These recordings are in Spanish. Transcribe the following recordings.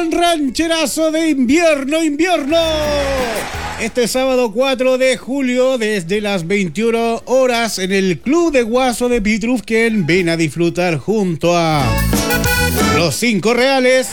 gran rancherazo de invierno. Este sábado 4 de julio, desde las 21 horas, en el Club de Guaso de Pitrufquén, ven a disfrutar junto a los 5 Reales,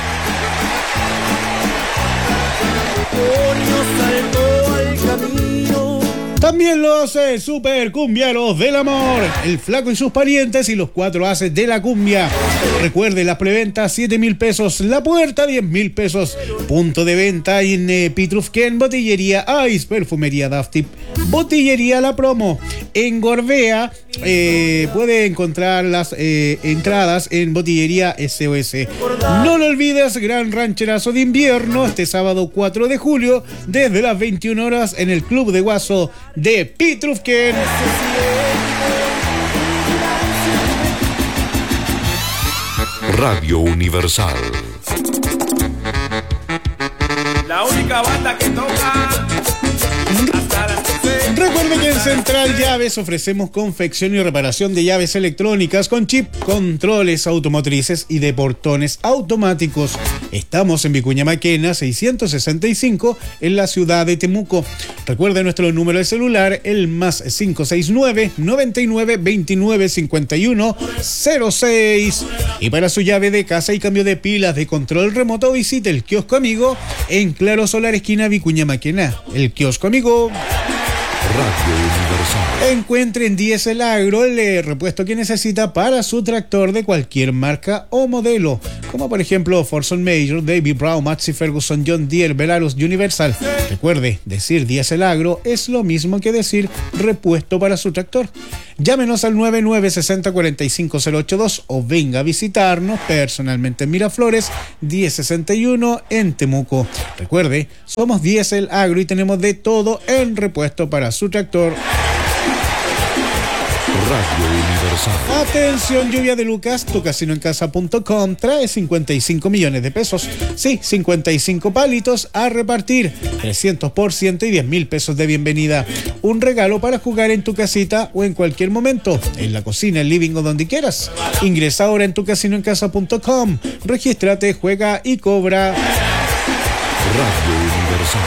también los super cumbiaros del amor, el Flaco y sus parientes y los 4 ases de la cumbia. Recuerde, la preventa 7.000 pesos, la puerta 10.000 pesos. Punto de venta en Pitrufquén, Botillería Ice, Perfumería Dafty, Botillería La Promo. En Gorbea puede encontrar las entradas en Botillería SOS. No lo olvides, gran rancherazo de invierno este sábado 4 de julio desde las 21 horas en el Club de Guaso de Pitrufquén. Radio Universal, la única banda que toca hasta las 12. Recuerde que en Central Llaves ofrecemos confección y reparación de llaves electrónicas con chip, controles automotrices y de portones automáticos. Estamos en Vicuña Maquena 665 en la ciudad de Temuco. Recuerde nuestro número de celular, el más 569 99 29 51 06. Y para su llave de casa y cambio de pilas de control remoto, visite el Kiosco Amigo en Claro Solar, esquina Vicuña Maquena. El Kiosco Amigo. Radio Universal. Encuentre en Diesel Agro el repuesto que necesita para su tractor de cualquier marca o modelo, como por ejemplo Forson Major, David Brown, Massey Ferguson, John Deere, Belarus, Universal. Recuerde, decir Diesel Agro es lo mismo que decir repuesto para su tractor. Llámenos al 9960-45082 o venga a visitarnos personalmente en Miraflores 1061 en Temuco. Recuerde, somos Diesel Agro y tenemos de todo en repuesto para su tractor. Radio Universal. Atención, lluvia de Lucas, tucasinoencasa.com trae 55 millones de pesos. Sí, 55 palitos a repartir, 300% y 10.000 pesos de bienvenida. Un regalo para jugar en tu casita o en cualquier momento, en la cocina, el living o donde quieras. Ingresa ahora en tucasinoencasa.com, regístrate, juega y cobra. Radio Universal.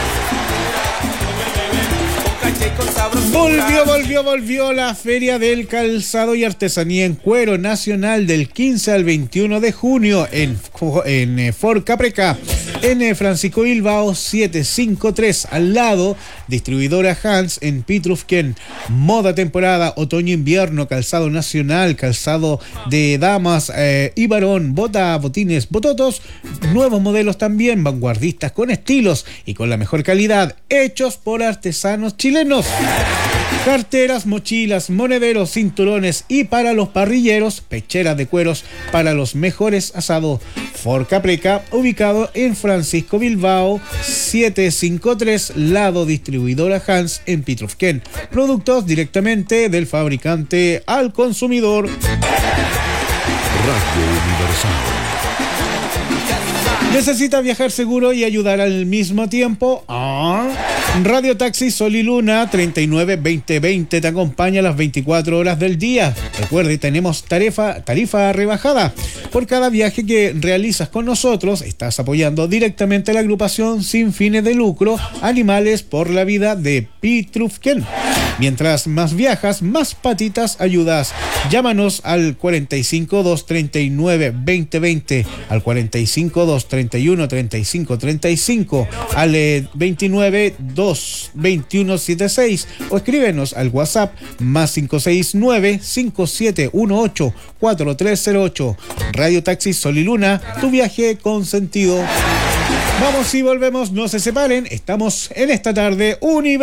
Volvió la Feria del Calzado y Artesanía en Cuero Nacional del 15 al 21 de junio en Fort Capreca, en Francisco Bilbao 753, al lado, distribuidora Hans en Pitrufquén. Moda temporada, otoño-invierno, calzado nacional, calzado de damas y varón, bota, botines, bototos, nuevos modelos también, vanguardistas con estilos y con la mejor calidad, hechos por artesanos chilenos. Carteras, mochilas, monederos, cinturones y para los parrilleros, pecheras de cueros para los mejores asados. Fort Capreca, ubicado en Francisco Bilbao 753, lado distribuidora Hans en Pitrufquén. Productos directamente del fabricante al consumidor. Radio Universal. ¿Necesita viajar seguro y ayudar al mismo tiempo? Radio Taxi Sol y Luna 39-2020 te acompaña las 24 horas del día. Recuerde, tenemos tarifa rebajada. Por cada viaje que realizas con nosotros, estás apoyando directamente a la agrupación sin fines de lucro Animales por la Vida de Pitrufquén. Mientras más viajas, más patitas ayudas. Llámanos al 45-239-2020, al 45-231-3535, al 29-221-76 o escríbenos al WhatsApp más 569-5718-4308. Radio Taxi Sol y Luna, tu viaje con sentido. Vamos y volvemos, no se separen, estamos en esta tarde universal.